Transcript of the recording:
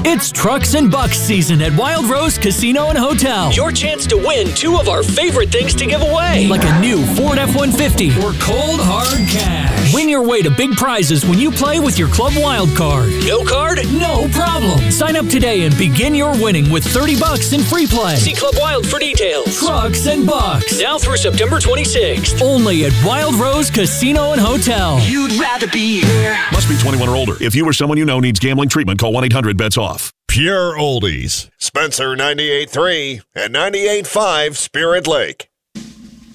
It's Trucks and Bucks season at Wild Rose Casino and Hotel. Your chance to win two of our favorite things to give away. Like a new Ford F-150 or cold, hard cash. Win your way to big prizes when you play with your Club Wild card. No card? No problem. Sign up today and begin your winning with $30 in free play. See Club Wild for details. Trucks and Bucks. Now through September 26th. Only at Wild Rose Casino and Hotel. You'd rather be here. Must be 21 or older. If you or someone you know needs gambling treatment, call 1-800-BETS-OFF. Pure Oldies. Spencer 98.3 and 98.5 Spirit Lake.